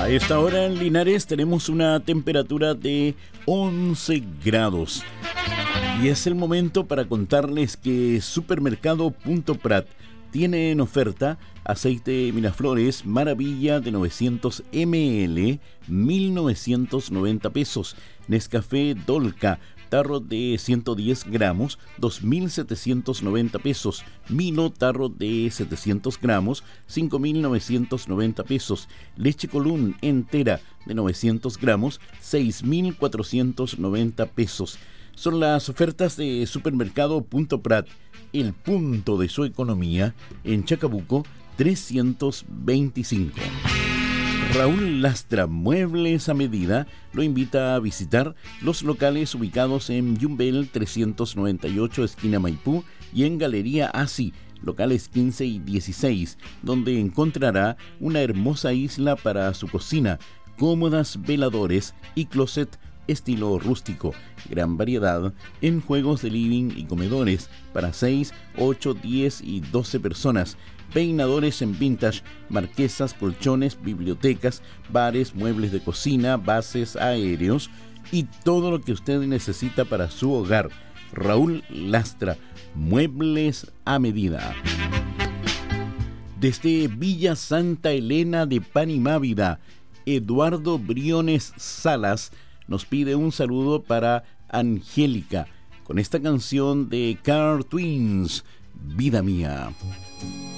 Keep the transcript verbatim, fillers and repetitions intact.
A esta hora en Linares tenemos una temperatura de once grados. Y es el momento para contarles que Supermercado Punto Prat tiene en oferta aceite Miraflores Maravilla de novecientos mililitros, mil novecientos noventa pesos. Nescafé Dolca, tarro de ciento diez gramos, dos mil setecientos noventa pesos. Milo, tarro de setecientos gramos, cinco mil novecientos noventa pesos. Leche Colún entera de novecientos gramos, seis mil cuatrocientos noventa pesos. Son las ofertas de Supermercado Punto Prat, el punto de su economía, en Chacabuco trescientos veinticinco. Raúl Lastra, Muebles a Medida, lo invita a visitar los locales ubicados en Yumbel trescientos noventa y ocho, esquina Maipú, y en Galería Asi, locales quince y dieciséis, donde encontrará una hermosa isla para su cocina, cómodas veladores y closet estilo rústico, gran variedad en juegos de living y comedores para seis, ocho, diez y doce personas, peinadores en vintage, marquesas, colchones, bibliotecas, bares, muebles de cocina, bases aéreos y todo lo que usted necesita para su hogar. Raúl Lastra, Muebles a Medida. Desde Villa Santa Elena de Panimávida, Eduardo Briones Salas nos pide un saludo para Angélica con esta canción de Car Twins, Vida Mía.